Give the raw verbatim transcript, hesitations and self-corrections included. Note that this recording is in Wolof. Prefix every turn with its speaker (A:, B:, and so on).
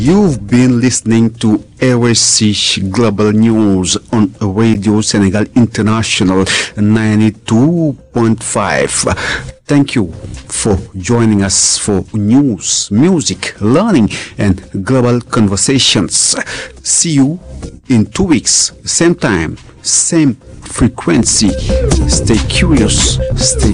A: You've been listening to R S C Global News on Radio Senegal International ninety-two point five. Thank you for joining us for news, music, learning, and global conversations. See you in two weeks, same time, same frequency. Stay curious, stay